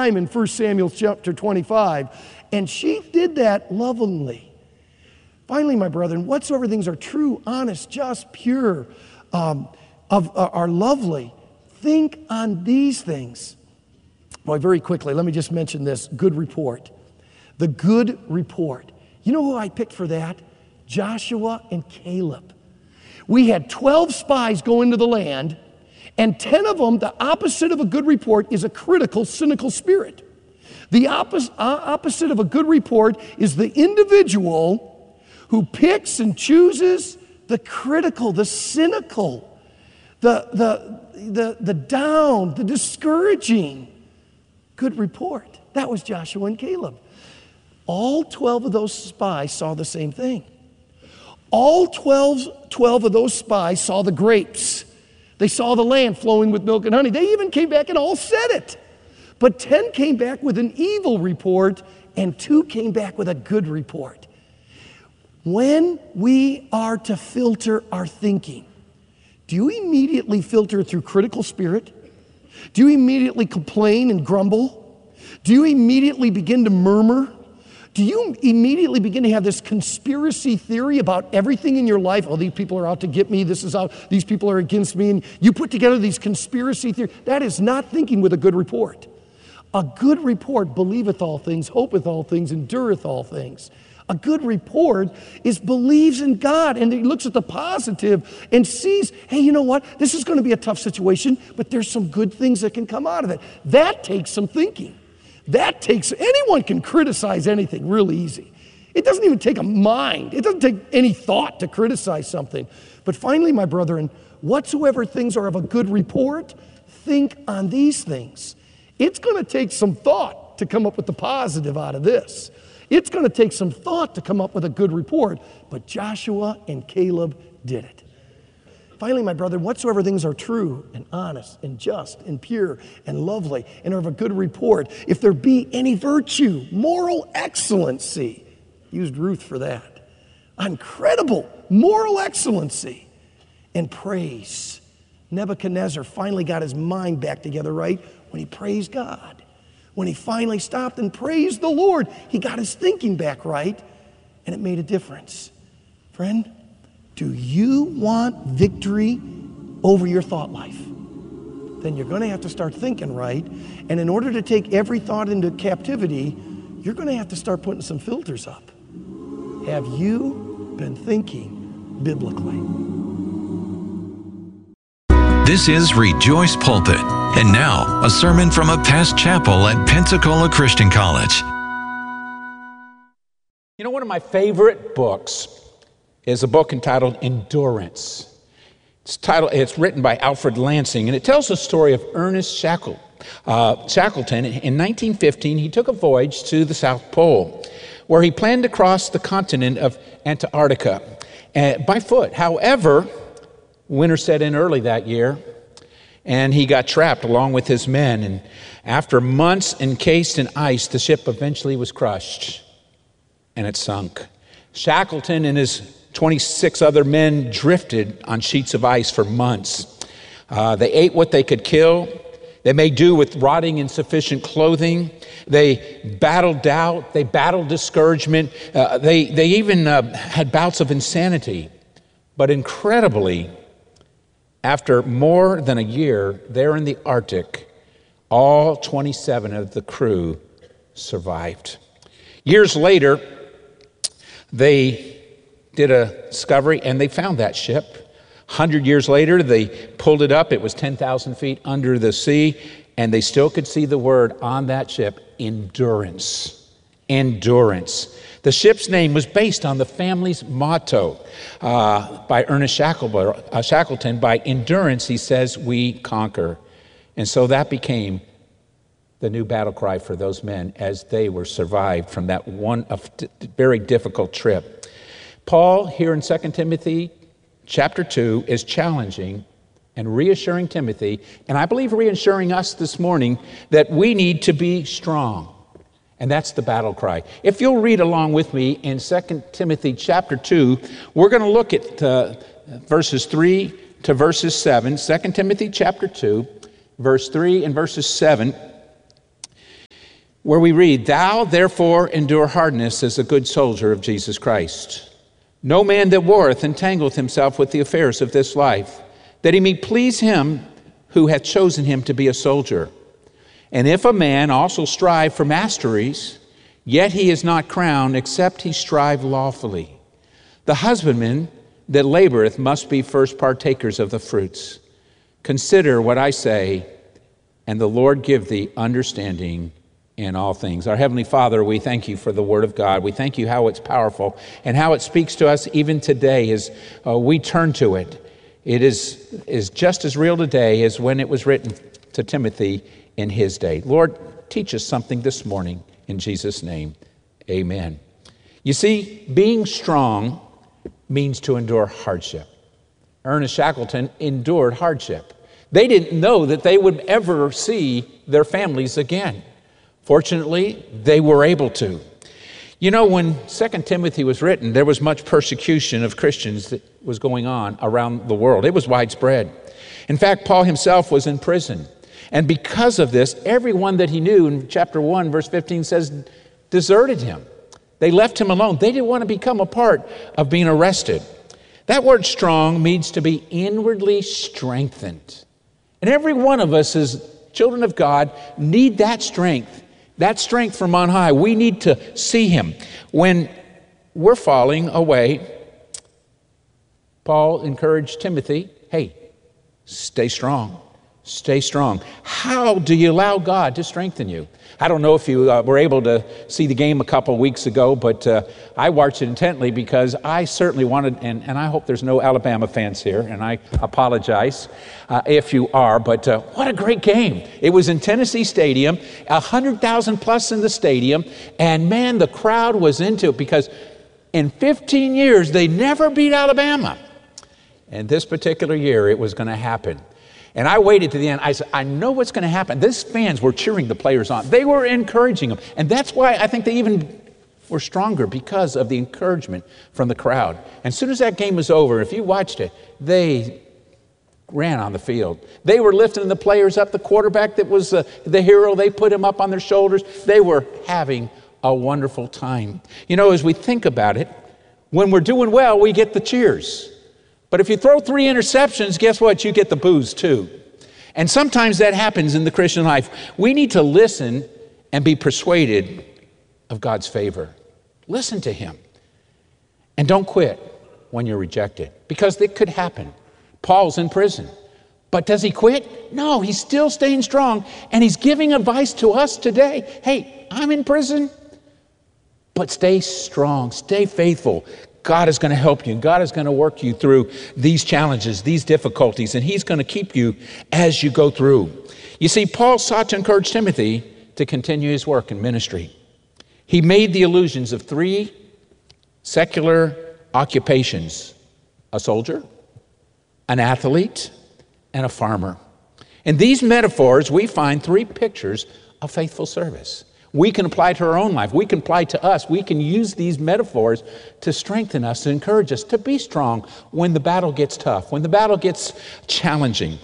time in 1 Samuel chapter 25, and she did that lovingly. Finally, my brethren, whatsoever things are true, honest, just, pure, are lovely, think on these things. Boy, very quickly, let me just mention this good report. The good report. You know who I picked for that? Joshua and Caleb. We had 12 spies go into the land, and 10 of them, the opposite of a good report is a critical, cynical spirit. The opposite of a good report is the individual who picks and chooses the critical, the cynical, the down, the discouraging. Good report. That was Joshua and Caleb. All 12 of those spies saw the same thing. All 12 of those spies saw the grapes. They saw the land flowing with milk and honey. They even came back and all said it. But 10 came back with an evil report, and 2 came back with a good report. When we are to filter our thinking, do you immediately filter through critical spirit? Do you immediately complain and grumble? Do you immediately begin to murmur? Do you immediately begin to have this conspiracy theory about everything in your life? Oh, these people are out to get me. This is how these people are against me. And you put together these conspiracy theories. That is not thinking with a good report. A good report believeth all things, hopeth all things, endureth all things. A good report believes in God, and he looks at the positive and sees, hey, you know what? This is going to be a tough situation, but there's some good things that can come out of it. That takes some thinking. Anyone can criticize anything really easy. It doesn't even take a mind. It doesn't take any thought to criticize something. But finally, my brethren, whatsoever things are of a good report, think on these things. It's going to take some thought to come up with the positive out of this. It's going to take some thought to come up with a good report, but Joshua and Caleb did it. Finally, my brother, whatsoever things are true and honest and just and pure and lovely and are of a good report, if there be any virtue, moral excellency, used Ruth for that, incredible moral excellency and praise. Nebuchadnezzar finally got his mind back together, right, when he praised God. When he finally stopped and praised the Lord, he got his thinking back right, and it made a difference. Friend, do you want victory over your thought life? Then you're going to have to start thinking right. And in order to take every thought into captivity, you're going to have to start putting some filters up. Have you been thinking biblically? This is Rejoice Pulpit. And now, a sermon from a past chapel at Pensacola Christian College. You know, one of my favorite books is a book entitled Endurance. It's written by Alfred Lansing, and it tells the story of Ernest Shackleton. In 1915, he took a voyage to the South Pole, where he planned to cross the continent of Antarctica by foot. However, winter set in early that year, and he got trapped along with his men. And after months encased in ice, the ship eventually was crushed, and it sunk. Shackleton and his 26 other men drifted on sheets of ice for months. They ate what they could kill. They made do with rotting, insufficient clothing. They battled doubt. They battled discouragement. They even had bouts of insanity. But incredibly, after more than a year there in the Arctic, all 27 of the crew survived. Years later, they did a discovery, and they found that ship. 100 years later, they pulled it up. It was 10,000 feet under the sea, and they still could see the word on that ship, Endurance. Endurance. The ship's name was based on the family's motto by Ernest Shackleton. By endurance, he says, we conquer. And so that became the new battle cry for those men as they were survived from that very difficult trip. Paul, here in 2 Timothy chapter 2, is challenging and reassuring Timothy, and I believe reassuring us this morning, that we need to be strong. And that's the battle cry. If you'll read along with me in 2 Timothy chapter 2, we're going to look at verses 3 to verses 7. 2 Timothy chapter 2, verse 3 and verses 7. where we read, "Thou therefore endure hardness as a good soldier of Jesus Christ. No man that warreth entangleth himself with the affairs of this life, that he may please him who hath chosen him to be a soldier. And if a man also strive for masteries, yet he is not crowned, except he strive lawfully. The husbandman that laboreth must be first partakers of the fruits. Consider what I say, and the Lord give thee understanding in all things." Our Heavenly Father, we thank you for the Word of God. We thank you how it's powerful and how it speaks to us even today as we turn to it. It is just as real today as when it was written to Timothy in his day. Lord, teach us something this morning in Jesus' name. Amen. You see, being strong means to endure hardship. Ernest Shackleton endured hardship. They didn't know that they would ever see their families again. Fortunately, they were able to. You know, when 2 Timothy was written, there was much persecution of Christians that was going on around the world. It was widespread. In fact, Paul himself was in prison. And because of this, everyone that he knew, in chapter 1, verse 15 says, deserted him. They left him alone. They didn't want to become a part of being arrested. That word strong means to be inwardly strengthened. And every one of us as children of God need that strength from on high. We need to see him. When we're falling away, Paul encouraged Timothy, hey, stay strong. Stay strong. How do you allow God to strengthen you? I don't know if you were able to see the game a couple of weeks ago, but I watched it intently because I certainly wanted, and I hope there's no Alabama fans here, and I apologize if you are, but what a great game. It was in Tennessee Stadium, 100,000 plus in the stadium, and man, the crowd was into it because in 15 years, they never beat Alabama. And this particular year, it was going to happen. And I waited to the end. I said, I know what's going to happen. These fans were cheering the players on. They were encouraging them. And that's why I think they even were stronger, because of the encouragement from the crowd. And as soon as that game was over, if you watched it, they ran on the field. They were lifting the players up. The quarterback that was the hero, they put him up on their shoulders. They were having a wonderful time. You know, as we think about it, when we're doing well, we get the cheers. But if you throw 3 interceptions, guess what? You get the boos too. And sometimes that happens in the Christian life. We need to listen and be persuaded of God's favor. Listen to him. And don't quit when you're rejected, because it could happen. Paul's in prison. But does he quit? No, he's still staying strong. And he's giving advice to us today. Hey, I'm in prison, but stay strong, stay faithful. God is going to help you. God is going to work you through these challenges, these difficulties, and he's going to keep you as you go through. You see, Paul sought to encourage Timothy to continue his work in ministry. He made the allusions of 3 secular occupations: a soldier, an athlete, and a farmer. In these metaphors, we find 3 pictures of faithful service. We can apply to our own life. We can apply to us. We can use these metaphors to strengthen us, to encourage us, to be strong when the battle gets tough, when the battle gets challenging.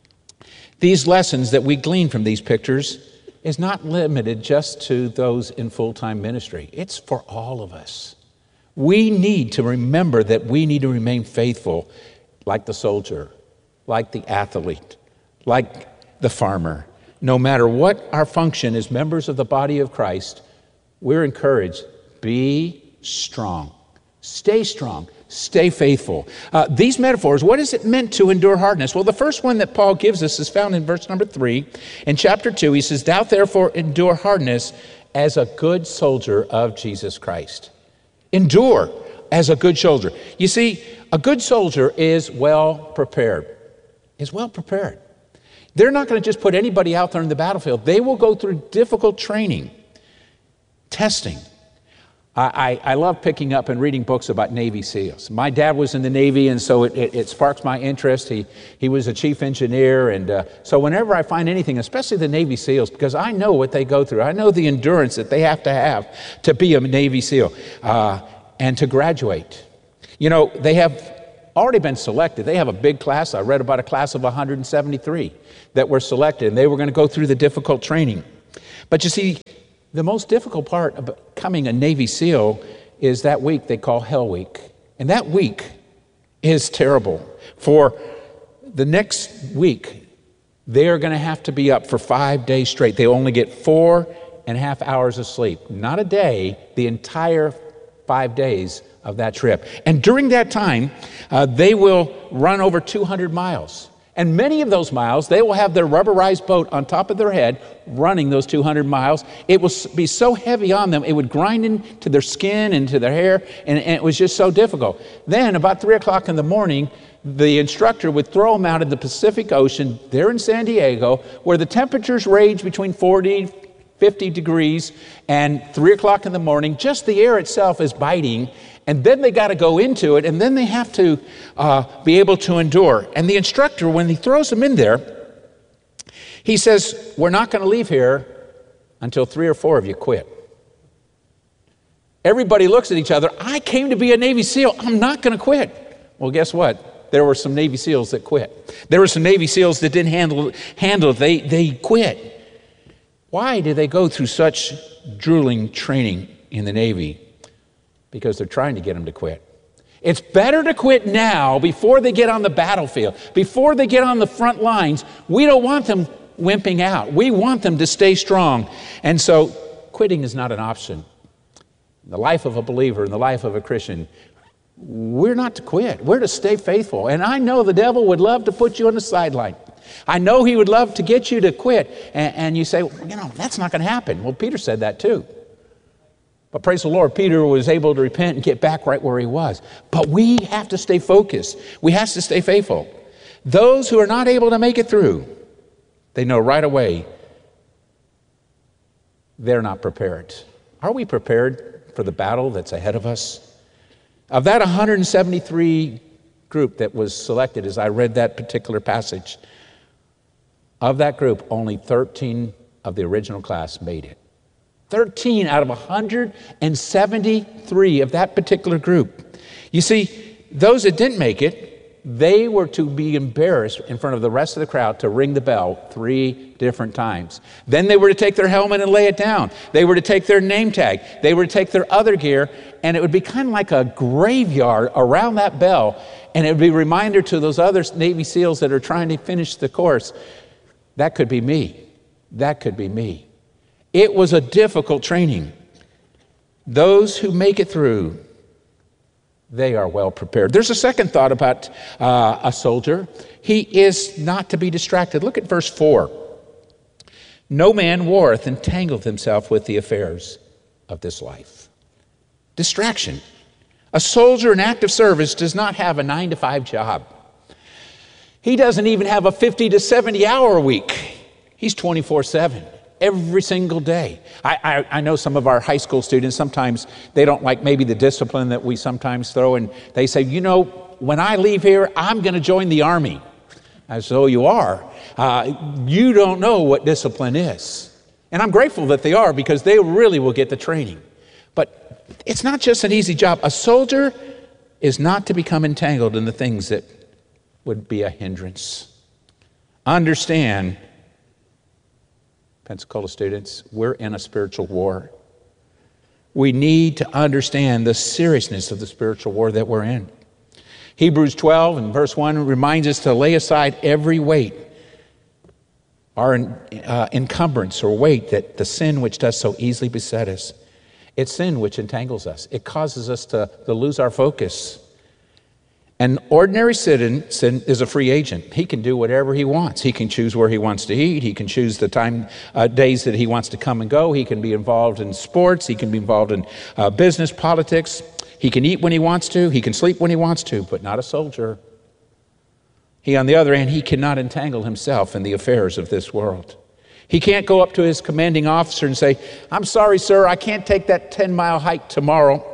These lessons that we glean from these pictures is not limited just to those in full-time ministry. It's for all of us. We need to remember that we need to remain faithful, like the soldier, like the athlete, like the farmer. No matter what our function as members of the body of Christ, we're encouraged, be strong, stay faithful. These metaphors, what is it meant to endure hardness? Well, the first one that Paul gives us is found in verse number 3. In chapter 2, he says, "Thou therefore endure hardness as a good soldier of Jesus Christ." Endure as a good soldier. You see, a good soldier is well prepared. They're not going to just put anybody out there in the battlefield. They will go through difficult training, testing. I love picking up and reading books about Navy SEALs. My dad was in the Navy, and so it sparks my interest. He was a chief engineer, and so whenever I find anything, especially the Navy SEALs, because I know what they go through. I know the endurance that they have to be a Navy SEAL and to graduate. You know, they have already been selected. They have a big class. I read about a class of 173 that were selected, and they were going to go through the difficult training. But you see, The most difficult part of becoming a Navy SEAL is that week they call Hell Week. And that week is terrible. For the next week, they are going to have to be up for 5 days straight. They only get 4.5 hours of sleep. Not a day, the entire 5 days of that trip. And during that time, they will run over 200 miles. And many of those miles, they will have their rubberized boat on top of their head running those 200 miles. It will be so heavy on them, it would grind into their skin, into their hair, and it was just so difficult. Then, about 3 o'clock in the morning, the instructor would throw them out in the Pacific Ocean, there in San Diego, where the temperatures range between 40, 50 degrees, and 3 o'clock in the morning. Just the air itself is biting, and then they got to go into it, and then they have to be able to endure. And the instructor, when he throws them in there, he says, we're not going to leave here until 3 or 4 of you quit. Everybody looks at each other. I came to be a Navy SEAL. I'm not going to quit. Well, guess what? There were some Navy SEALs that quit. There were some Navy SEALs that didn't handle it. They quit. Why did they go through such grueling training in the Navy? Because they're trying to get them to quit. It's better to quit now before they get on the battlefield, before they get on the front lines. We don't want them wimping out. We want them to stay strong. And so quitting is not an option. In the life of a believer, in the life of a Christian, we're not to quit. We're to stay faithful. And I know the devil would love to put you on the sideline. I know he would love to get you to quit. And you say, well, that's not going to happen. Well, Peter said that too. But praise the Lord, Peter was able to repent and get back right where he was. But we have to stay focused. We have to stay faithful. Those who are not able to make it through, they know right away they're not prepared. Are we prepared for the battle that's ahead of us? Of that 173 group that was selected as I read that particular passage, of that group, only 13 of the original class made it. 13 out of 173 of that particular group. You see, those that didn't make it, they were to be embarrassed in front of the rest of the crowd to ring the bell 3 different times. Then they were to take their helmet and lay it down. They were to take their name tag. They were to take their other gear, and it would be kind of like a graveyard around that bell, and it would be a reminder to those other Navy SEALs that are trying to finish the course, that could be me. That could be me. It was a difficult training. Those who make it through, they are well prepared. There's a second thought about a soldier. He is not to be distracted. Look at verse 4. No man warreth entangled himself with the affairs of this life. Distraction. A soldier in active service does not have a 9-to-5 job. He doesn't even have a 50 to 70 hour week. He's 24/7. Every single day. I know some of our high school students, sometimes they don't like maybe the discipline that we sometimes throw, and they say, when I leave here, I'm going to join the Army. I said, oh, you are? You don't know what discipline is. And I'm grateful that they are, because they really will get the training. But it's not just an easy job. A soldier is not to become entangled in the things that would be a hindrance. Understand, Pensacola students, we're in a spiritual war. We need to understand the seriousness of the spiritual war that we're in. Hebrews 12 and verse 1 reminds us to lay aside every weight, our encumbrance or weight, that the sin which does so easily beset us. It's sin which entangles us. It causes us to lose our focus. An ordinary citizen is a free agent. He can do whatever he wants. He can choose where he wants to eat. He can choose the days that he wants to come and go. He can be involved in sports. He can be involved in business, politics. He can eat when he wants to. He can sleep when he wants to, but not a soldier. He, on the other hand, he cannot entangle himself in the affairs of this world. He can't go up to his commanding officer and say, I'm sorry, sir, I can't take that 10-mile hike tomorrow.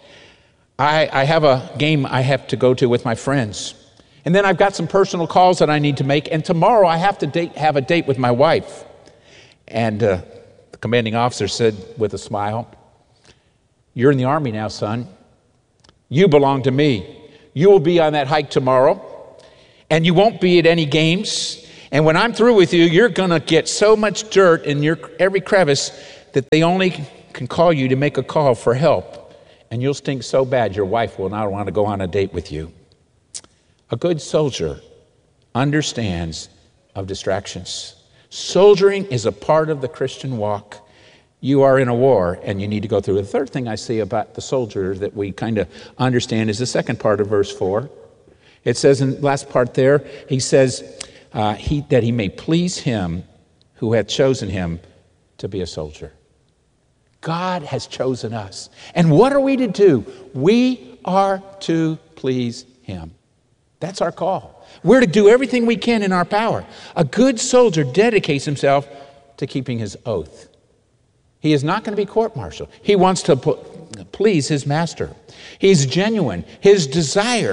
I have a game I have to go to with my friends. And then I've got some personal calls that I need to make. And tomorrow I have to have a date with my wife. And the commanding officer said with a smile, you're in the Army now, son. You belong to me. You will be on that hike tomorrow. And you won't be at any games. And when I'm through with you, you're going to get so much dirt in your every crevice that they only can call you to make a call for help, and you'll stink so bad your wife will not want to go on a date with you. A good soldier understands of distractions. Soldiering is a part of the Christian walk. You are in a war, and you need to go through it. The third thing I see about the soldier that we kind of understand is the second part of verse 4. It says in the last part there, he says that he may please him who hath chosen him to be a soldier. God has chosen us. And what are we to do? We are to please him. That's our call. We're to do everything we can in our power. A good soldier dedicates himself to keeping his oath. He is not going to be court-martialed. He wants to please his master. He's genuine. His desire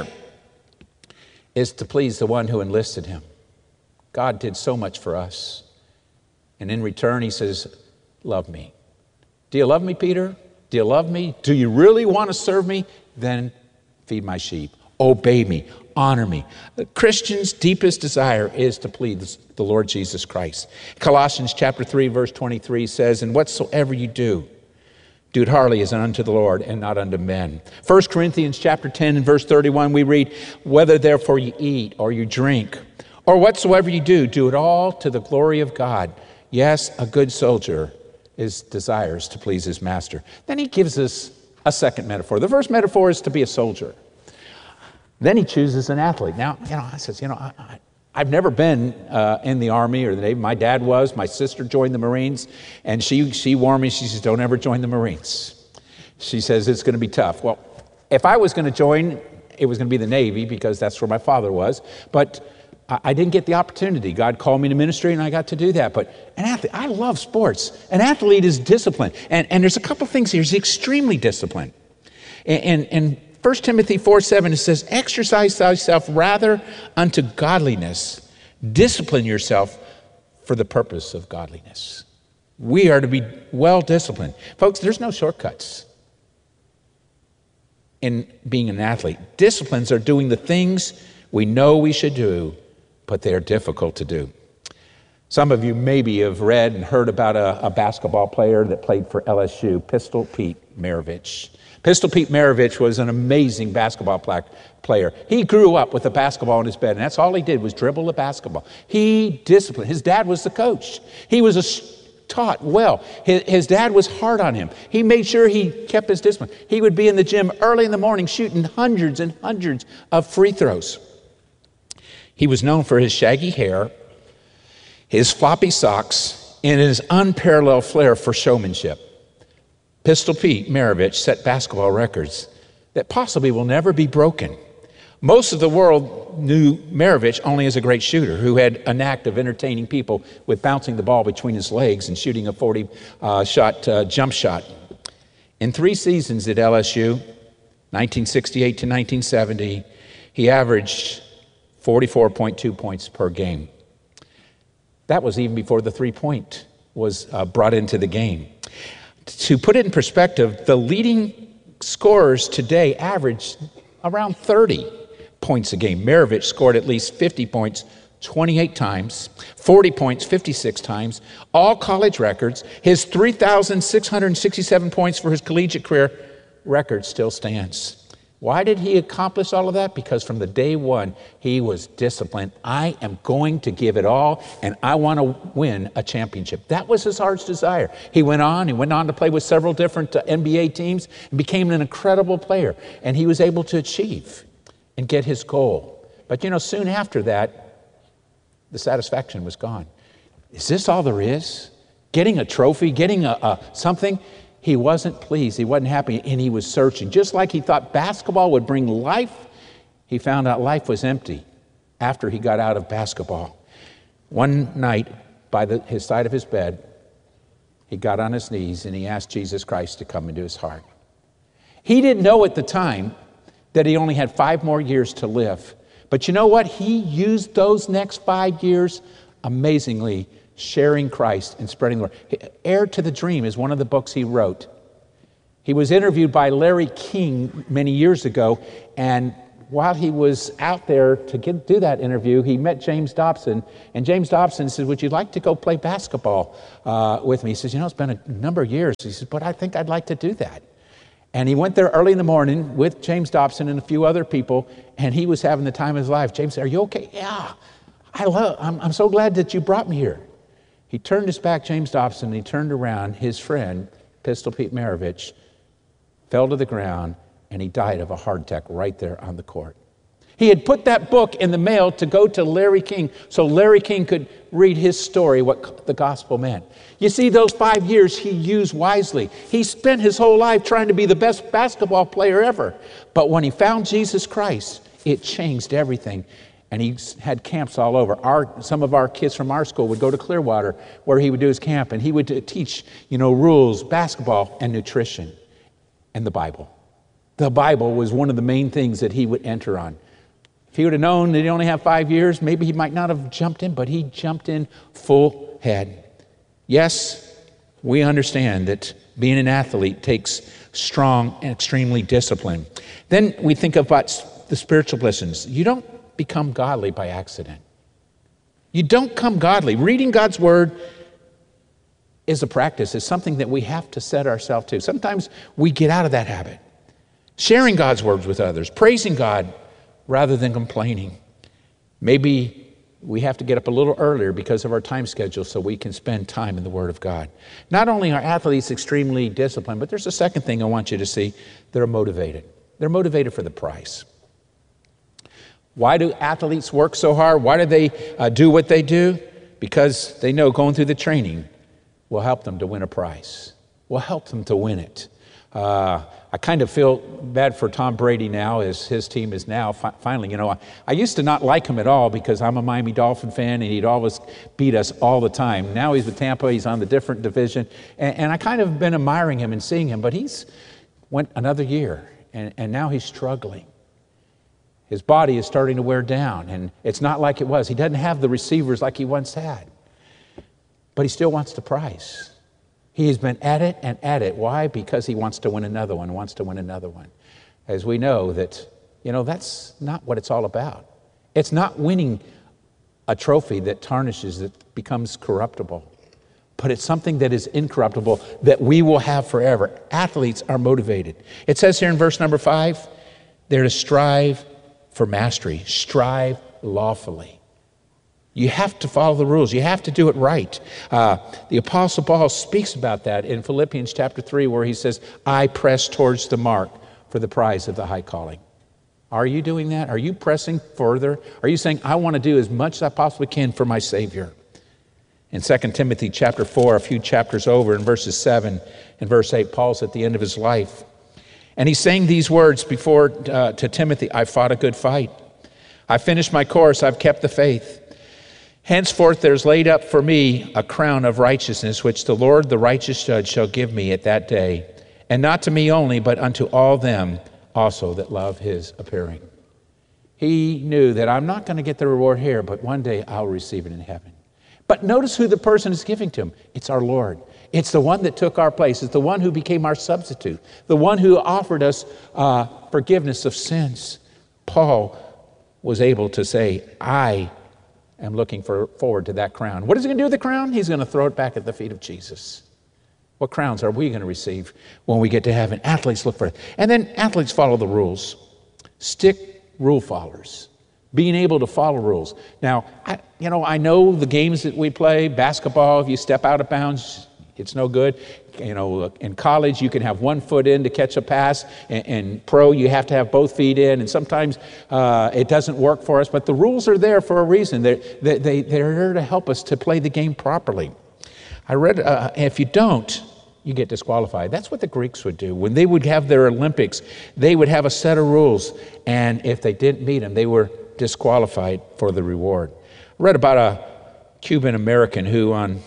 is to please the one who enlisted him. God did so much for us. And in return, he says, love me. Do you love me, Peter? Do you love me? Do you really want to serve me? Then feed my sheep. Obey me. Honor me. The Christian's deepest desire is to please the Lord Jesus Christ. Colossians chapter 3, verse 23 says, and whatsoever you do it heartily as unto the Lord and not unto men. 1 Corinthians chapter 10 and verse 31, we read, whether therefore you eat or you drink or whatsoever you do it all to the glory of God. Yes, a good soldier desires to please his master. Then he gives us a second metaphor. The first metaphor is to be a soldier. Then he chooses an athlete. Now, I says, I've never been in the Army or the Navy. My dad was. My sister joined the Marines, and she warned me. She says, don't ever join the Marines. She says, it's going to be tough. Well, if I was going to join, it was going to be the Navy because that's where my father was. But I didn't get the opportunity. God called me to ministry, and I got to do that. But an athlete, I love sports. An athlete is disciplined. And there's a couple things here. He's extremely disciplined. And 1 Timothy 4:7, it says, exercise thyself rather unto godliness. Discipline yourself for the purpose of godliness. We are to be well disciplined. Folks, there's no shortcuts in being an athlete. Disciplines are doing the things we know we should do, but they are difficult to do. Some of you maybe have read and heard about a basketball player that played for LSU, Pistol Pete Maravich. Pistol Pete Maravich was an amazing basketball player. He grew up with a basketball in his bed, and that's all he did was dribble the basketball. He disciplined. His dad was the coach. He was taught well. His dad was hard on him. He made sure he kept his discipline. He would be in the gym early in the morning shooting hundreds and hundreds of free throws. He was known for his shaggy hair, his floppy socks, and his unparalleled flair for showmanship. Pistol Pete Maravich set basketball records that possibly will never be broken. Most of the world knew Maravich only as a great shooter who had a knack of entertaining people with bouncing the ball between his legs and shooting a 40-shot jump shot. In 3 seasons at LSU, 1968 to 1970, he averaged 44.2 points per game. That was even before the three-point was brought into the game. To put it in perspective, the leading scorers today average around 30 points a game. Maravich scored at least 50 points 28 times, 40 points 56 times, all college records. His 3,667 points for his collegiate career record still stands. Why did he accomplish all of that? Because from the day one, he was disciplined. I am going to give it all, and I want to win a championship. That was his heart's desire. He went on to play with several different NBA teams and became an incredible player. And he was able to achieve and get his goal. But soon after that, the satisfaction was gone. Is this all there is? Getting a trophy, getting something? He wasn't pleased, he wasn't happy, and he was searching. Just like he thought basketball would bring life, he found out life was empty after he got out of basketball. One night, by his side of his bed, he got on his knees and he asked Jesus Christ to come into his heart. He didn't know at the time that he only had 5 more years to live. But you know what? He used those next 5 years amazingly, sharing Christ and spreading the word. Heir to the Dream is one of the books he wrote. He was interviewed by Larry King many years ago, and while he was out there to do that interview, he met James Dobson. And James Dobson said, would you like to go play basketball with me? He says, it's been a number of years. He says, but I think I'd like to do that. And he went there early in the morning with James Dobson and a few other people, and he was having the time of his life. James said, are you okay? Yeah, I'm so glad that you brought me here. He turned his back, James Dobson, and he turned around. His friend, Pistol Pete Maravich, fell to the ground, and he died of a heart attack right there on the court. He had put that book in the mail to go to Larry King so Larry King could read his story, what the gospel meant. You see, those 5 years he used wisely. He spent his whole life trying to be the best basketball player ever. But when he found Jesus Christ, it changed everything. And he had camps all over. Some of our kids from our school would go to Clearwater where he would do his camp, and he would teach, rules, basketball, and nutrition, and the Bible. The Bible was one of the main things that he would enter on. If he would have known that he only had 5 years, maybe he might not have jumped in, but he jumped in full head. Yes, we understand that being an athlete takes strong and extremely discipline. Then we think about the spiritual blessings. You don't become godly by accident. You don't come godly. Reading God's word is a practice. It's something that we have to set ourselves to. Sometimes we get out of that habit. Sharing God's words with others, praising God rather than complaining. Maybe we have to get up a little earlier because of our time schedule so we can spend time in the Word of God. Not only are athletes extremely disciplined, but there's a second thing I want you to see. They're motivated. They're motivated for the prize. Why do athletes work so hard? Why do they do what they do? Because they know going through the training will help them to win a prize, will help them to win it. I kind of feel bad for Tom Brady now as his team is now finally, I used to not like him at all because I'm a Miami Dolphin fan and he'd always beat us all the time. Now he's with Tampa, he's on the different division, and I kind of been admiring him and seeing him, but he's went another year and now he's struggling. His body is starting to wear down and it's not like it was. He doesn't have the receivers like he once had, but he still wants the prize. He has been at it and at it. Why? Because he wants to win another one, wants to win another one. As we know that, that's not what it's all about. It's not winning a trophy that tarnishes, that becomes corruptible. But it's something that is incorruptible, that we will have forever. Athletes are motivated. It says here in verse number 5, they're to strive for mastery, strive lawfully. You have to follow the rules. You have to do it right. The Apostle Paul speaks about that in Philippians chapter 3, where he says, I press towards the mark for the prize of the high calling. Are you doing that? Are you pressing further? Are you saying, I want to do as much as I possibly can for my Savior? In 2 Timothy chapter 4, a few chapters over, in verses 7 and verse 8, Paul's at the end of his life. And he's saying these words before to Timothy, I fought a good fight. I finished my course. I've kept the faith. Henceforth there's laid up for me a crown of righteousness, which the Lord, the righteous judge, shall give me at that day, and not to me only, but unto all them also that love his appearing. He knew that I'm not going to get the reward here, but one day I'll receive it in heaven. But notice who the person is giving to him. It's our Lord. It's the one that took our place. It's the one who became our substitute, the one who offered us forgiveness of sins. Paul was able to say, I am looking forward to that crown. What is he going to do with the crown? He's going to throw it back at the feet of Jesus. What crowns are we going to receive when we get to heaven? Athletes look for it. And then athletes follow the rules. Stick rule followers. Being able to follow rules. Now, I know the games that we play, basketball, if you step out of bounds, it's no good. In college, you can have 1 foot in to catch a pass. In pro, you have to have both feet in. And sometimes it doesn't work for us. But the rules are there for a reason. They're there to help us to play the game properly. I read, if you don't, you get disqualified. That's what the Greeks would do. When they would have their Olympics, they would have a set of rules. And if they didn't meet them, they were disqualified for the reward. I read about a Cuban American who on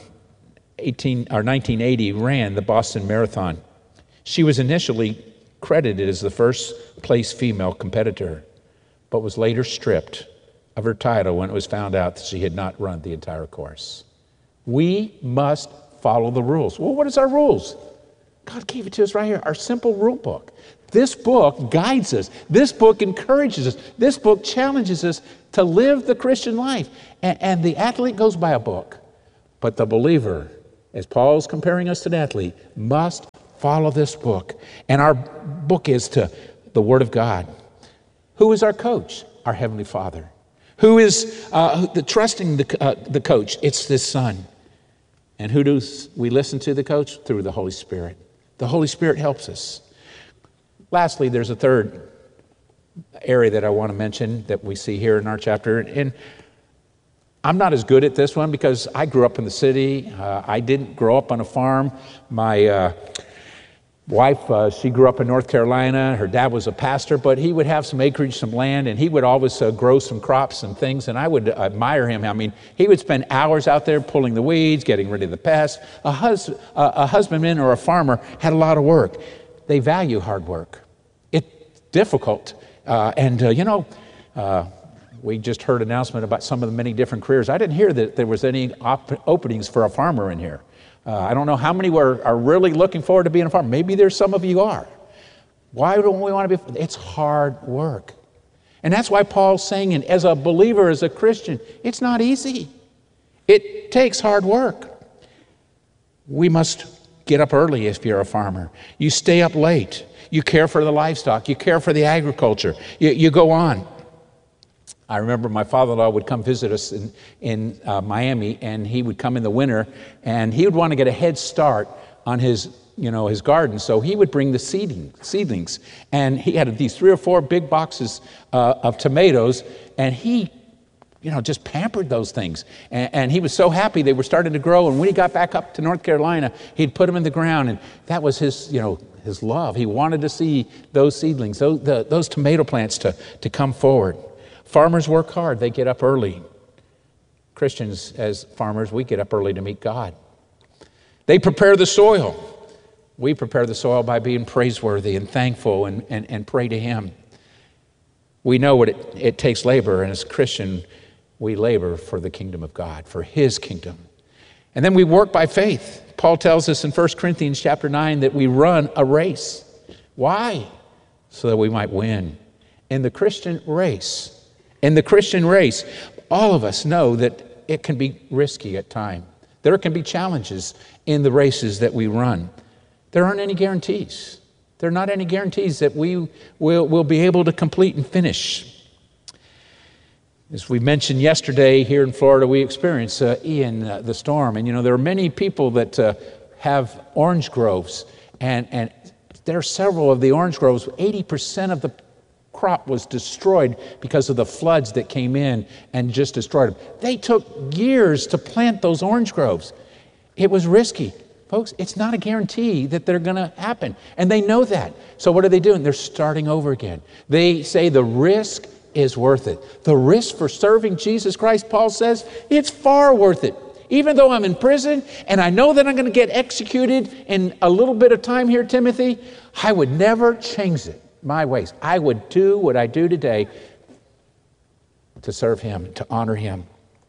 1980 ran the Boston Marathon. She was initially credited as the first place female competitor, but was later stripped of her title when it was found out that she had not run the entire course. We must follow the rules. Well, what is our rules? God gave it to us right here, our simple rule book. This book guides us. This book encourages us. This book challenges us to live the Christian life. And the athlete goes by a book, but the believer, as Paul's comparing us to the athlete, must follow this book. And our book is to the Word of God. Who is our coach? Our Heavenly Father. Who is trusting the coach? It's this Son. And who do we listen to the coach? Through the Holy Spirit. The Holy Spirit helps us. Lastly, there's a third area that I want to mention that we see here in our chapter. And I'm not as good at this one because I grew up in the city. I didn't grow up on a farm. My wife, she grew up in North Carolina. Her dad was a pastor, but he would have some acreage, some land, and he would always grow some crops and things, and I would admire him. I mean, he would spend hours out there pulling the weeds, getting rid of the pests. A husbandman or a farmer had a lot of work. They value hard work. It's difficult. We just heard an announcement about some of the many different careers. I didn't hear that there was any openings for a farmer in here. I don't know how many are really looking forward to being a farmer. Maybe there's some of you are. Why don't we want to be? It's hard work. And that's why Paul's saying, and as a believer, as a Christian, it's not easy. It takes hard work. We must get up early if you're a farmer. You stay up late. You care for the livestock. You care for the agriculture. You go on. I remember my father-in-law would come visit us in Miami, and he would come in the winter, and he would want to get a head start on his garden, so he would bring the seedlings. And he had these 3 or 4 big boxes of tomatoes, and he just pampered those things. And he was so happy they were starting to grow. And when he got back up to North Carolina, he'd put them in the ground. And that was his love. He wanted to see those seedlings, those tomato plants to come forward. Farmers work hard. They get up early. Christians, as farmers, we get up early to meet God. They prepare the soil. We prepare the soil by being praiseworthy and thankful and pray to Him. We know what it takes labor, and as a Christian, we labor for the kingdom of God, for His kingdom. And then we work by faith. Paul tells us in 1 Corinthians chapter 9 that we run a race. Why? So that we might win. In the Christian race, all of us know that it can be risky at times. There can be challenges in the races that we run. There aren't any guarantees. There are not any guarantees that we will be able to complete and finish. As we mentioned yesterday, here in Florida, we experienced Ian, the storm. And there are many people that have orange groves. And there are several of the orange groves. 80% of the crop was destroyed because of the floods that came in and just destroyed them. They took years to plant those orange groves. It was risky. Folks, it's not a guarantee that they're going to happen. And they know that. So what are they doing? They're starting over again. They say the risk is worth it. The risk for serving Jesus Christ, Paul says, it's far worth it. Even though I'm in prison and I know that I'm going to get executed in a little bit of time here, Timothy, I would never change it, my ways. I would do what I do today to serve Him, to honor Him.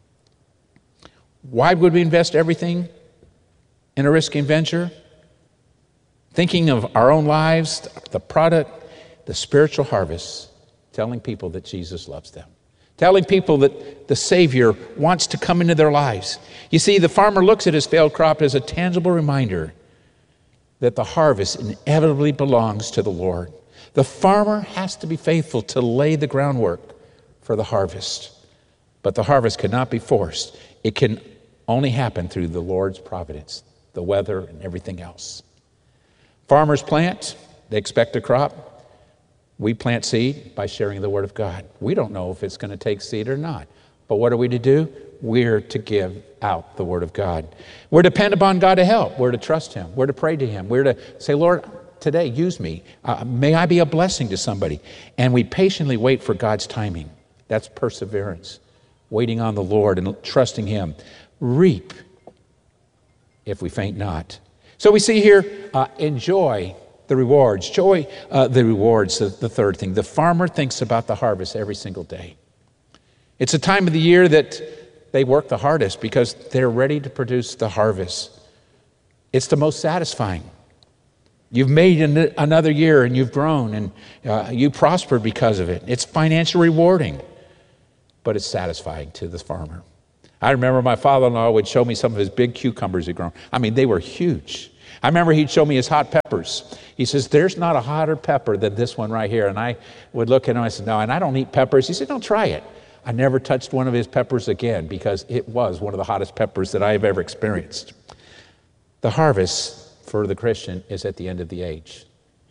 Why would we invest everything in a risky venture? Thinking of our own lives, the product, the spiritual harvest, telling people that Jesus loves them. Telling people that the Savior wants to come into their lives. You see, the farmer looks at his failed crop as a tangible reminder that the harvest inevitably belongs to the Lord. The farmer has to be faithful to lay the groundwork for the harvest. But the harvest cannot be forced. It can only happen through the Lord's providence, the weather and everything else. Farmers plant, they expect a crop. We plant seed by sharing the Word of God. We don't know if it's going to take seed or not. But what are we to do? We're to give out the Word of God. We're to depend upon God to help. We're to trust Him. We're to pray to Him. We're to say, Lord, today, use me. May I be a blessing to somebody. And we patiently wait for God's timing. That's perseverance. Waiting on the Lord and trusting Him. Reap if we faint not. So we see here, enjoy the rewards. Joy, the rewards, the third thing. The farmer thinks about the harvest every single day. It's a time of the year that they work the hardest because they're ready to produce the harvest. It's the most satisfying. You've made another year and you've grown and you prospered because of it. It's financially rewarding, but it's satisfying to the farmer. I remember my father-in-law would show me some of his big cucumbers he'd grown. I mean, they were huge. I remember he'd show me his hot peppers. He says, there's not a hotter pepper than this one right here. And I would look at him and I said, no, and I don't eat peppers. He said, don't try it. I never touched one of his peppers again because it was one of the hottest peppers that I have ever experienced. The harvest for the Christian is at the end of the age,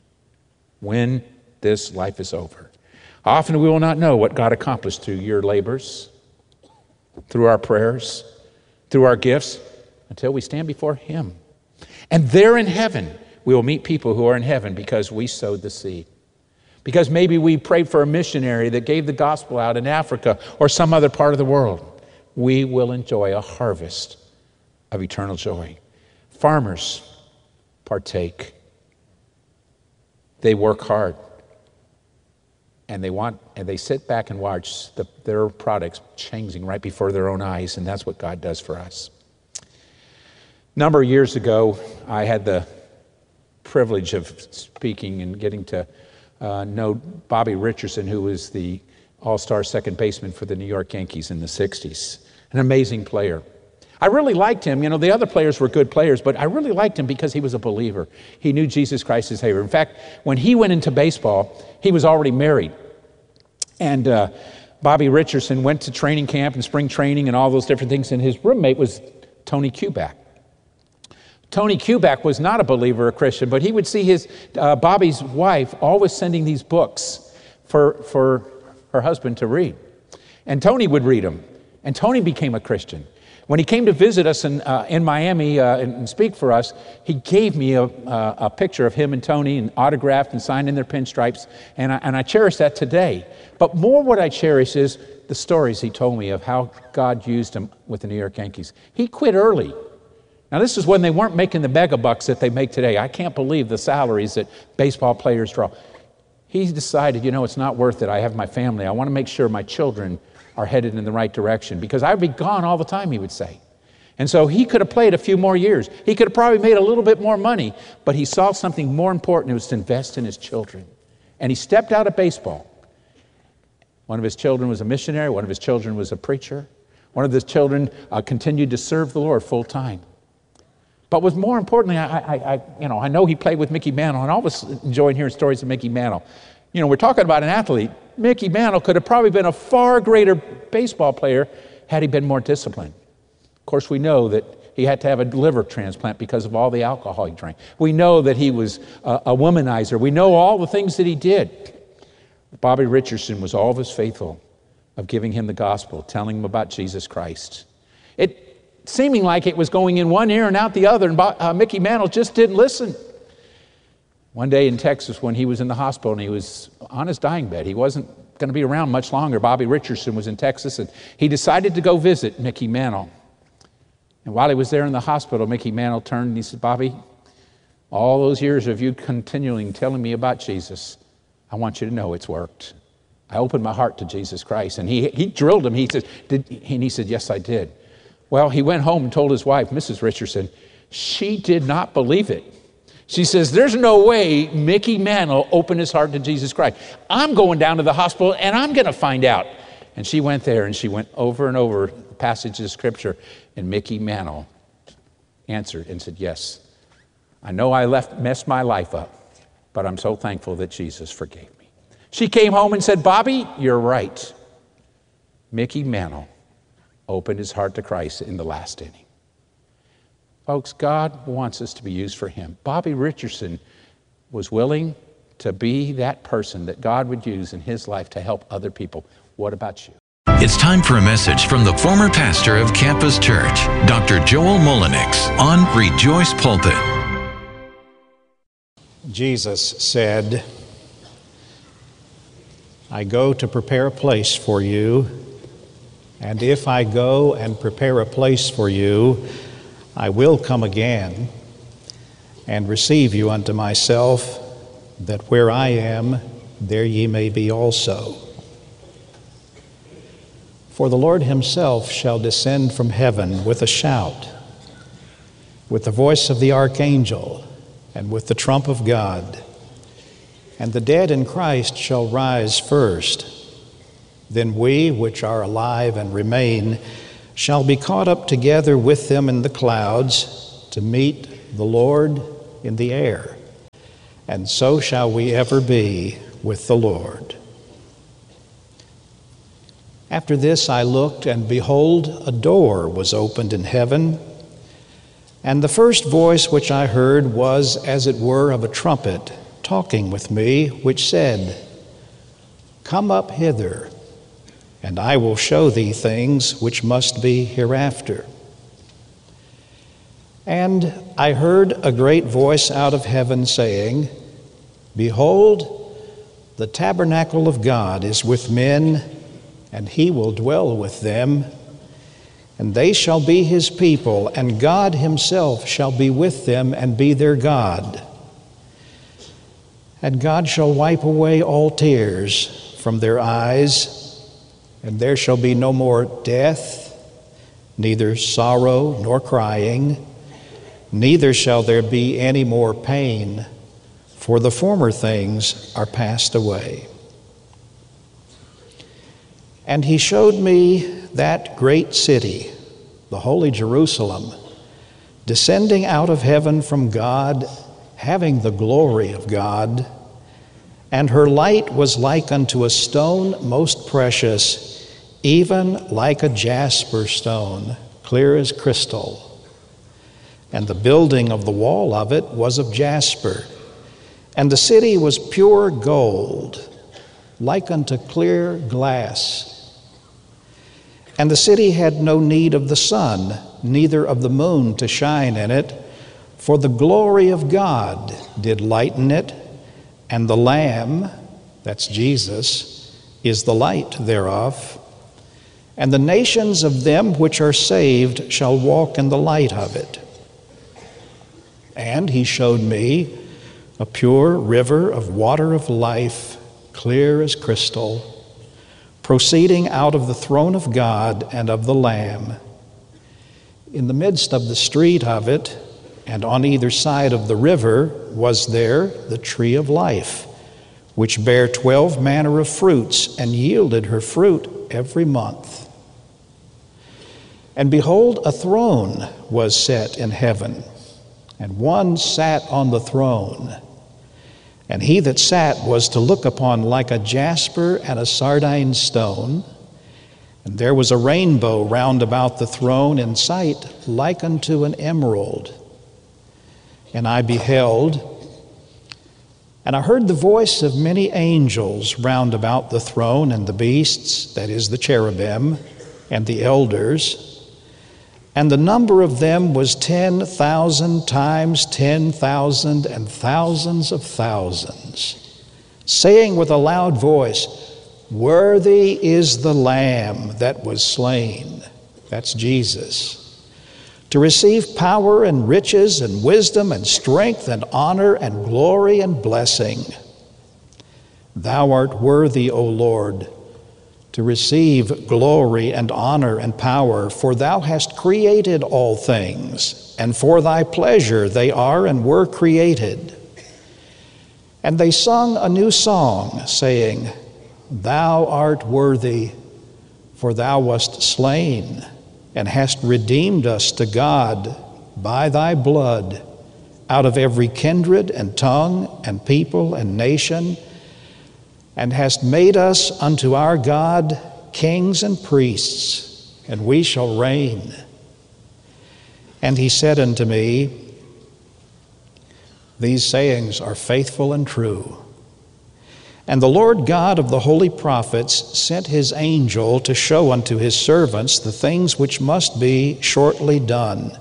when this life is over. Often we will not know what God accomplished through your labors, through our prayers, through our gifts, until we stand before Him. And there in heaven, we will meet people who are in heaven because we sowed the seed. Because maybe we prayed for a missionary that gave the gospel out in Africa or some other part of the world. We will enjoy a harvest of eternal joy. Farmers partake. They work hard. And they sit back and watch their products changing right before their own eyes, and that's what God does for us. A number of years ago, I had the privilege of speaking and getting to know Bobby Richardson, who was the all-star second baseman for the New York Yankees in the 60s. An amazing player. I really liked him. You know, the other players were good players, but I really liked him because he was a believer. He knew Jesus Christ as Savior. In fact, when he went into baseball, he was already married. And Bobby Richardson went to training camp and spring training and all those different things, and his roommate was Tony Kubek. Tony Kubek was not a believer or Christian, but he would see his Bobby's wife always sending these books for her husband to read. And Tony would read them, and Tony became a Christian. When he came to visit us in Miami and speak for us, he gave me a picture of him and Tony, and autographed and signed in their pinstripes, and I cherish that today. But more what I cherish is the stories he told me of how God used him with the New York Yankees. He quit early. Now, this is when they weren't making the mega bucks that they make today. I can't believe the salaries that baseball players draw. He decided, you know, it's not worth it. I have my family. I want to make sure my children are headed in the right direction because I'd be gone all the time, he would say. And so he could have played a few more years. He could have probably made a little bit more money, but he saw something more important. It was to invest in his children. And he stepped out of baseball. One of his children was a missionary. One of his children was a preacher. One of his children continued to serve the Lord full time. But was more importantly, I know he played with Mickey Mantle, and I always enjoyed hearing stories of Mickey Mantle. You know, we're talking about an athlete. Mickey Mantle could have probably been a far greater baseball player had he been more disciplined. Of course, we know that he had to have a liver transplant because of all the alcohol he drank. We know that he was a womanizer. We know all the things that he did. Bobby Richardson was always faithful of giving him the gospel, telling him about Jesus Christ. It seeming like it was going in one ear and out the other, and Mickey Mantle just didn't listen. One day in Texas, when he was in the hospital and he was on his dying bed, he wasn't going to be around much longer. Bobby Richardson was in Texas, and he decided to go visit Mickey Mantle. And while he was there in the hospital, Mickey Mantle turned and he said, Bobby, all those years of you continuing telling me about Jesus, I want you to know it's worked. I opened my heart to Jesus Christ. And he drilled him. He said, yes, I did. Well, he went home and told his wife, Mrs. Richardson. She did not believe it. She says, there's no way Mickey Mantle opened his heart to Jesus Christ. I'm going down to the hospital and I'm going to find out. And she went there and she went over and over passages of Scripture, and Mickey Mantle answered and said, yes, I know I messed my life up, but I'm so thankful that Jesus forgave me. She came home and said, Bobby, you're right. Mickey Mantle opened his heart to Christ in the last inning. Folks, God wants us to be used for Him. Bobby Richardson was willing to be that person that God would use in his life to help other people. What about you? It's time for a message from the former pastor of Campus Church, Dr. Joel Mullenix, on Rejoice Pulpit. Jesus said, I go to prepare a place for you, and if I go and prepare a place for you, I will come again and receive you unto myself, that where I am, there ye may be also. For the Lord Himself shall descend from heaven with a shout, with the voice of the archangel, and with the trump of God. And the dead in Christ shall rise first. Then we, which are alive and remain, shall be caught up together with them in the clouds to meet the Lord in the air. And so shall we ever be with the Lord. After this I looked, and behold, a door was opened in heaven. And the first voice which I heard was as it were of a trumpet, talking with me, which said, Come up hither, and I will show thee things which must be hereafter. And I heard a great voice out of heaven saying, Behold, the tabernacle of God is with men, and he will dwell with them, and they shall be his people, and God himself shall be with them and be their God. And God shall wipe away all tears from their eyes, and there shall be no more death, neither sorrow nor crying, neither shall there be any more pain, for the former things are passed away. And he showed me that great city, the holy Jerusalem, descending out of heaven from God, having the glory of God. And her light was like unto a stone most precious, even like a jasper stone, clear as crystal. And the building of the wall of it was of jasper, and the city was pure gold, like unto clear glass. And the city had no need of the sun, neither of the moon to shine in it, for the glory of God did lighten it, and the Lamb, that's Jesus, is the light thereof. And the nations of them which are saved shall walk in the light of it. And he showed me a pure river of water of life, clear as crystal, proceeding out of the throne of God and of the Lamb. In the midst of the street of it, and on either side of the river, was there the tree of life, which bare 12 manner of fruits, and yielded her fruit every month. And behold, a throne was set in heaven, and one sat on the throne. And he that sat was to look upon like a jasper and a sardine stone. And there was a rainbow round about the throne in sight like unto an emerald. And I beheld, and I heard the voice of many angels round about the throne and the beasts, that is the cherubim, and the elders. And the number of them was 10,000 times 10,000 and thousands of thousands, saying with a loud voice, Worthy is the Lamb that was slain, that's Jesus, to receive power and riches and wisdom and strength and honor and glory and blessing. Thou art worthy, O Lord, to receive glory and honor and power, for thou hast created all things, and for thy pleasure they are and were created. And they sung a new song, saying, Thou art worthy, for thou wast slain, and hast redeemed us to God by thy blood, out of every kindred and tongue and people and nation, and hast made us unto our God kings and priests, and we shall reign. And he said unto me, These sayings are faithful and true. And the Lord God of the holy prophets sent his angel to show unto his servants the things which must be shortly done.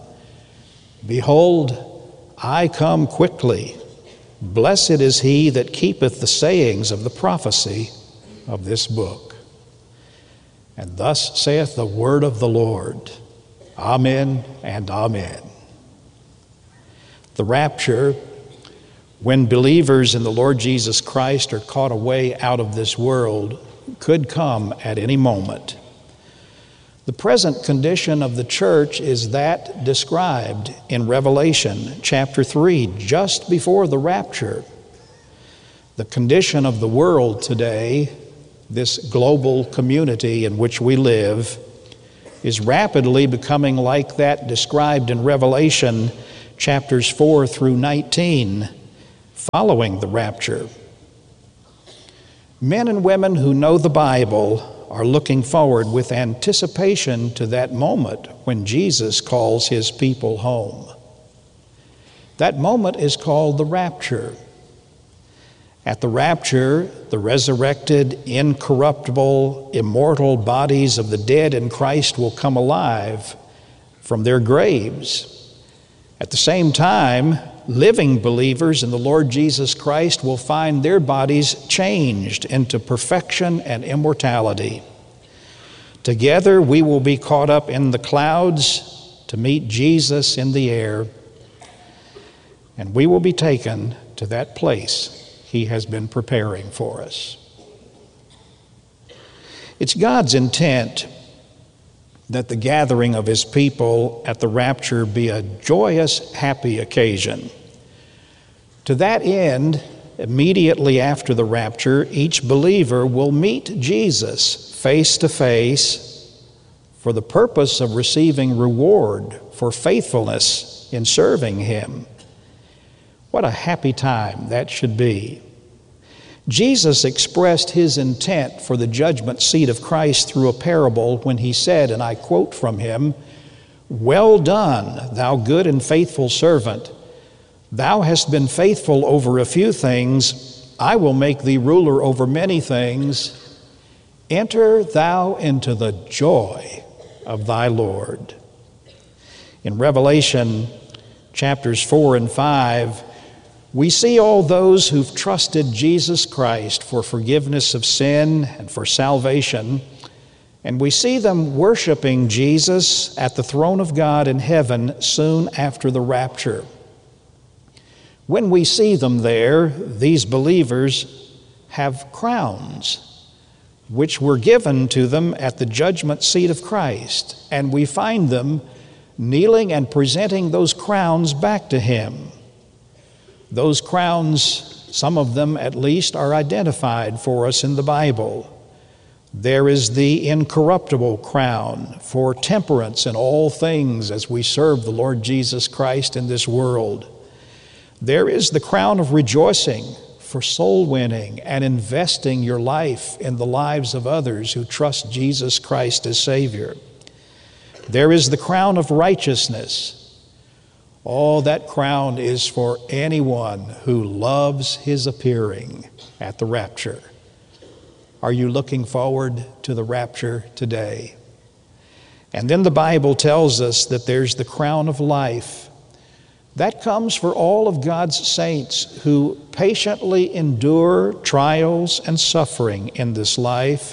Behold, I come quickly. Blessed is he that keepeth the sayings of the prophecy of this book. And thus saith the word of the Lord. Amen and amen. The rapture, when believers in the Lord Jesus Christ are caught away out of this world, could come at any moment. The present condition of the church is that described in Revelation chapter 3, just before the rapture. The condition of the world today, this global community in which we live, is rapidly becoming like that described in Revelation chapters 4 through 19, following the rapture. Men and women who know the Bible are looking forward with anticipation to that moment when Jesus calls his people home. That moment is called the rapture. At the rapture, the resurrected, incorruptible, immortal bodies of the dead in Christ will come alive from their graves. At the same time, living believers in the Lord Jesus Christ will find their bodies changed into perfection and immortality. Together we will be caught up in the clouds to meet Jesus in the air, and we will be taken to that place he has been preparing for us. It's God's intent that the gathering of his people at the rapture be a joyous, happy occasion. To that end, immediately after the rapture, each believer will meet Jesus face to face for the purpose of receiving reward for faithfulness in serving him. What a happy time that should be. Jesus expressed his intent for the judgment seat of Christ through a parable when he said, and I quote from him, "Well done, thou good and faithful servant. Thou hast been faithful over a few things. I will make thee ruler over many things. Enter thou into the joy of thy Lord." In Revelation chapters 4 and 5, we see all those who've trusted Jesus Christ for forgiveness of sin and for salvation, and we see them worshiping Jesus at the throne of God in heaven soon after the rapture. When we see them there, these believers have crowns, which were given to them at the judgment seat of Christ, and we find them kneeling and presenting those crowns back to him. Those crowns, some of them at least, are identified for us in the Bible. There is the incorruptible crown for temperance in all things as we serve the Lord Jesus Christ in this world. There is the crown of rejoicing for soul winning and investing your life in the lives of others who trust Jesus Christ as Savior. There is the crown of righteousness. All that crown is for anyone who loves his appearing at the rapture. Are you looking forward to the rapture today? And then the Bible tells us that there's the crown of life. That comes for all of God's saints who patiently endure trials and suffering in this life.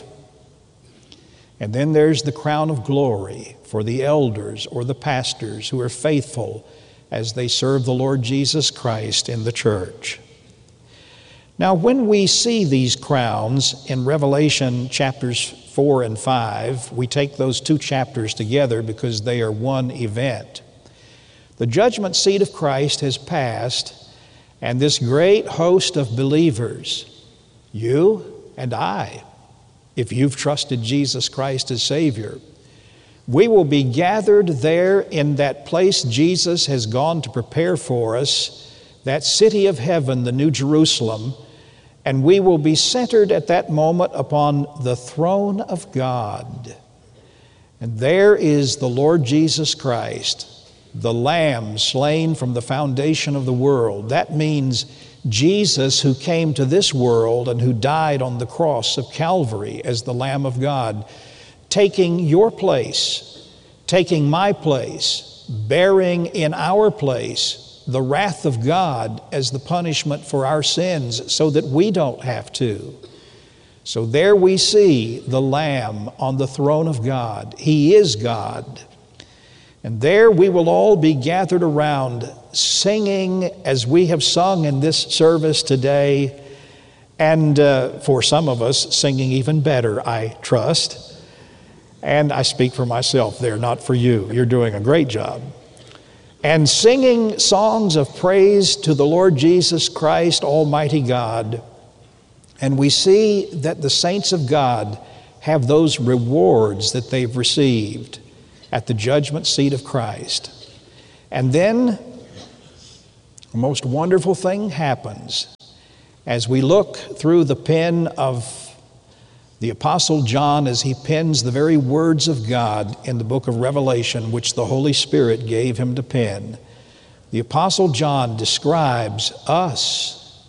And then there's the crown of glory for the elders or the pastors who are faithful as they serve the Lord Jesus Christ in the church. Now, when we see these crowns in Revelation chapters 4 and 5, we take those two chapters together because they are one event. The judgment seat of Christ has passed, and this great host of believers, you and I, if you've trusted Jesus Christ as Savior, we will be gathered there in that place Jesus has gone to prepare for us, that city of heaven, the New Jerusalem, and we will be centered at that moment upon the throne of God. And there is the Lord Jesus Christ, the Lamb slain from the foundation of the world. That means Jesus who came to this world and who died on the cross of Calvary as the Lamb of God, taking your place, taking my place, bearing in our place the wrath of God as the punishment for our sins so that we don't have to. So there we see the Lamb on the throne of God. He is God. And there we will all be gathered around singing as we have sung in this service today, and for some of us singing even better, I trust. And I speak for myself there, not for you. You're doing a great job. And singing songs of praise to the Lord Jesus Christ, Almighty God. And we see that the saints of God have those rewards that they've received at the judgment seat of Christ. And then the most wonderful thing happens as we look through the pen of the Apostle John as he pens the very words of God in the book of Revelation, which the Holy Spirit gave him to pen. The Apostle John describes us,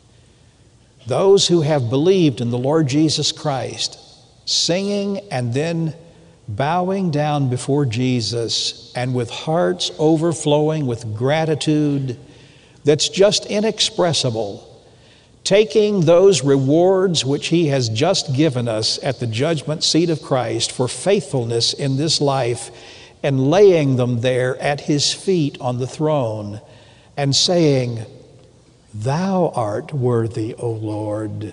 those who have believed in the Lord Jesus Christ, singing and then bowing down before Jesus and with hearts overflowing with gratitude that's just inexpressible, taking those rewards which He has just given us at the judgment seat of Christ for faithfulness in this life and laying them there at His feet on the throne and saying, "Thou art worthy, O Lord.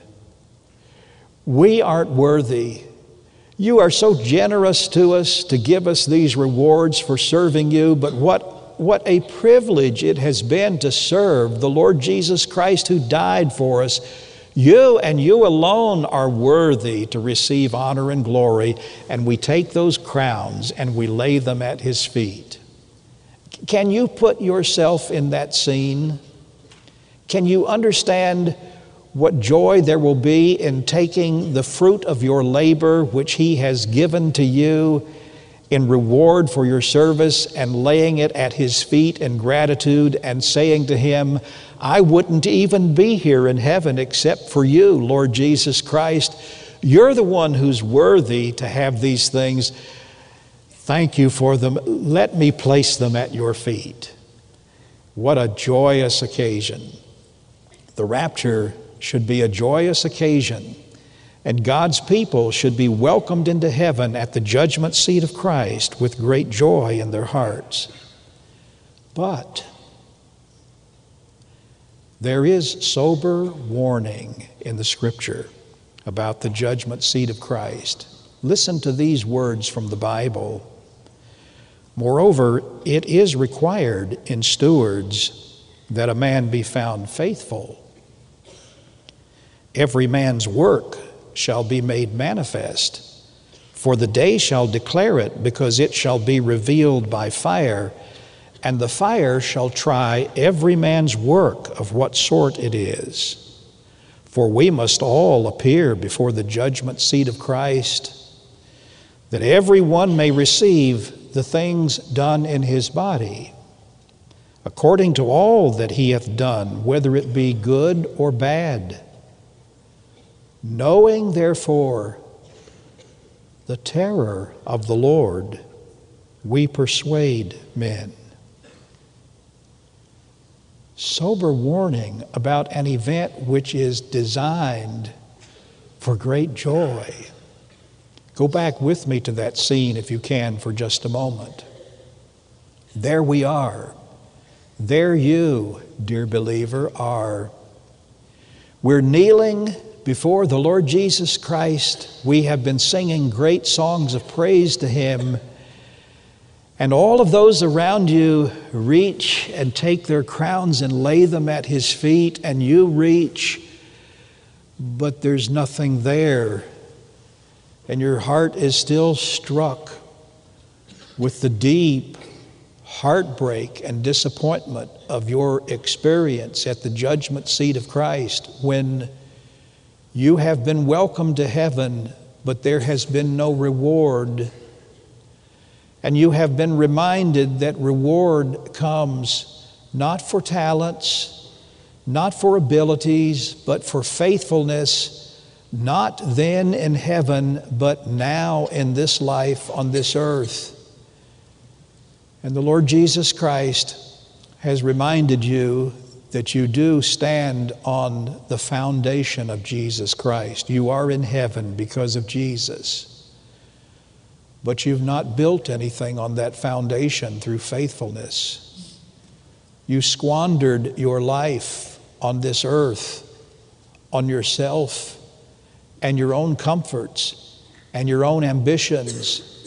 We aren't worthy. You are so generous to us to give us these rewards for serving You, but what a privilege it has been to serve the Lord Jesus Christ who died for us. You and You alone are worthy to receive honor and glory, and we take those crowns and we lay them at His feet." Can you put yourself in that scene? Can you understand what joy there will be in taking the fruit of your labor, which He has given to you, in reward for your service and laying it at His feet in gratitude and saying to Him, "I wouldn't even be here in heaven except for You, Lord Jesus Christ. You're the one who's worthy to have these things. Thank You for them. Let me place them at Your feet." What a joyous occasion. The rapture should be a joyous occasion. And God's people should be welcomed into heaven at the judgment seat of Christ with great joy in their hearts. But there is sober warning in the Scripture about the judgment seat of Christ. Listen to these words from the Bible. "Moreover, it is required in stewards that a man be found faithful. Every man's work shall be made manifest, for the day shall declare it, because it shall be revealed by fire, and the fire shall try every man's work of what sort it is. For we must all appear before the judgment seat of Christ, that every one may receive the things done in his body, according to all that he hath done, whether it be good or bad. Knowing, therefore, the terror of the Lord, we persuade men." Sober warning about an event which is designed for great joy. Go back with me to that scene, if you can, for just a moment. There we are. There you, dear believer, are. We're kneeling before the Lord Jesus Christ. We have been singing great songs of praise to Him. And all of those around you reach and take their crowns and lay them at His feet, and you reach, but there's nothing there. And your heart is still struck with the deep heartbreak and disappointment of your experience at the judgment seat of Christ, when you have been welcomed to heaven, but there has been no reward. And you have been reminded that reward comes not for talents, not for abilities, but for faithfulness, not then in heaven, but now in this life on this earth. And the Lord Jesus Christ has reminded you that you do stand on the foundation of Jesus Christ. You are in heaven because of Jesus. But you've not built anything on that foundation through faithfulness. You squandered your life on this earth, on yourself and your own comforts and your own ambitions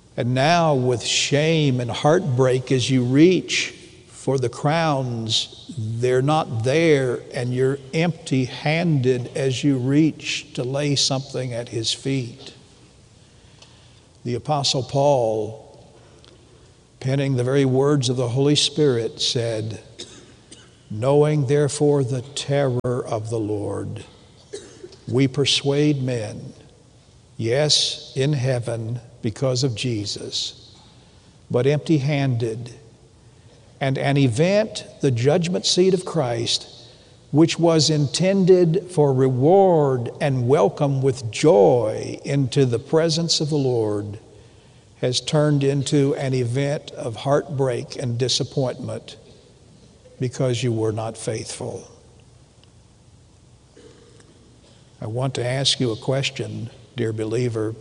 And now with shame and heartbreak as you reach for the crowns, they're not there, and you're empty-handed as you reach to lay something at his feet. The Apostle Paul, penning the very words of the Holy Spirit, said, "Knowing therefore the terror of the Lord, we persuade men, yes, in heaven because of Jesus, but empty-handed, and an event, the judgment seat of Christ, which was intended for reward and welcome with joy into the presence of the Lord, has turned into an event of heartbreak and disappointment because you were not faithful." I want to ask you a question, dear believer,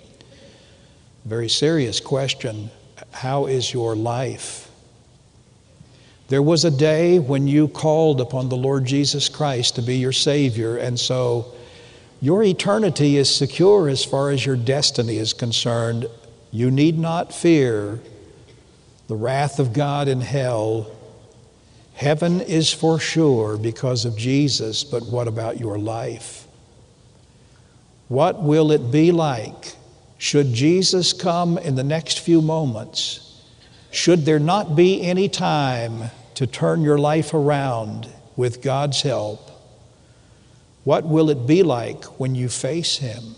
a very serious question. How is your life? There was a day when you called upon the Lord Jesus Christ to be your Savior, and so your eternity is secure as far as your destiny is concerned. You need not fear the wrath of God in hell. Heaven is for sure because of Jesus, but what about your life? What will it be like should Jesus come in the next few moments? Should there not be any time to turn your life around with God's help? What will it be like when you face Him?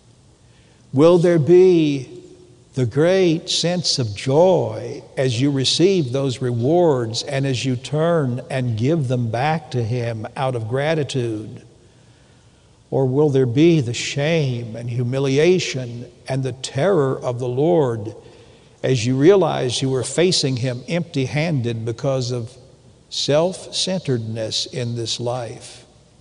Will there be the great sense of joy as you receive those rewards and as you turn and give them back to Him out of gratitude? Or will there be the shame and humiliation and the terror of the Lord as you realize you are facing Him empty-handed because of self-centeredness in this life?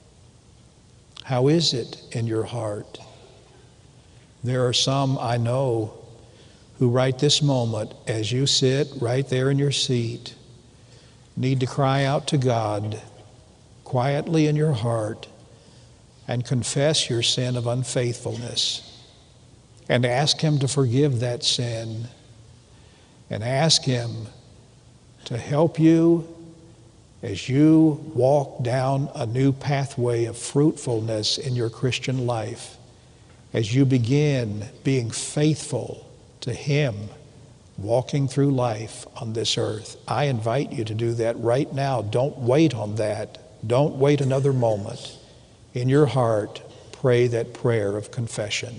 How is it in your heart? There are some I know who right this moment, as you sit right there in your seat, need to cry out to God quietly in your heart and confess your sin of unfaithfulness and ask Him to forgive that sin and ask Him to help you as you walk down a new pathway of fruitfulness in your Christian life, as you begin being faithful to Him walking through life on this earth. I invite you to do that right now. Don't wait on that. Don't wait another moment. In your heart, pray that prayer of confession.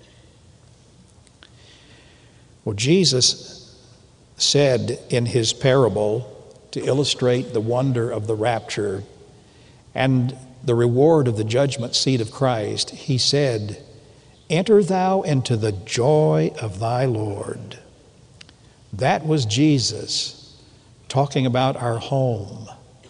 Well, Jesus said in His parable, to illustrate the wonder of the rapture and the reward of the judgment seat of Christ, He said, "Enter thou into the joy of thy Lord." That was Jesus talking about our home,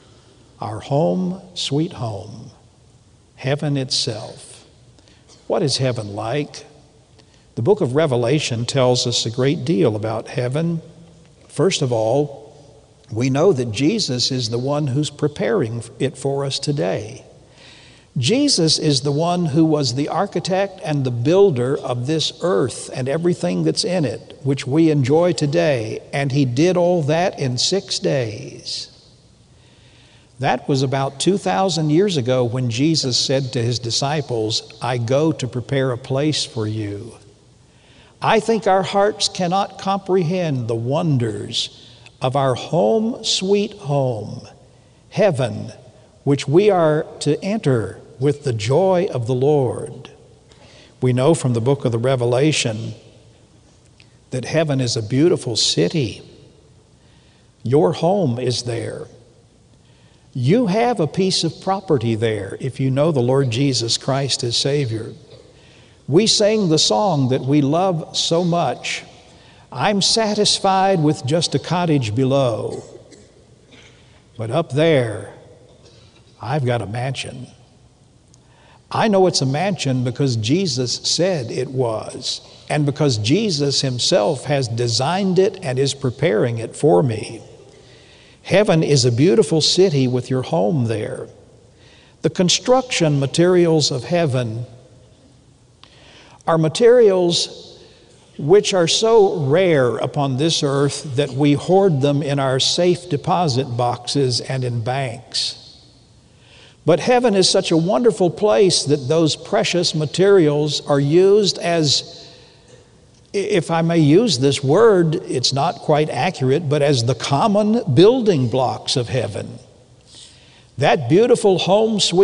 sweet home, heaven itself. What is heaven like? The book of Revelation tells us a great deal about heaven. First of all, we know that Jesus is the one who's preparing it for us today. Jesus is the one who was the architect and the builder of this earth and everything that's in it, which we enjoy today, and He did all that in 6 days. That was about 2,000 years ago when Jesus said to His disciples, "I go to prepare a place for you." I think our hearts cannot comprehend the wonders of our home, sweet home, heaven, which we are to enter with the joy of the Lord. We know from the book of the Revelation that heaven is a beautiful city. Your home is there. You have a piece of property there if you know the Lord Jesus Christ as Savior. We sang the song that we love so much, "I'm satisfied with just a cottage below, but up there, I've got a mansion." I know it's a mansion because Jesus said it was, and because Jesus Himself has designed it and is preparing it for me. Heaven is a beautiful city with your home there. The construction materials of heaven are materials which are so rare upon this earth that we hoard them in our safe deposit boxes and in banks. But heaven is such a wonderful place that those precious materials are used as, if I may use this word, it's not quite accurate, but as the common building blocks of heaven. That beautiful home sweet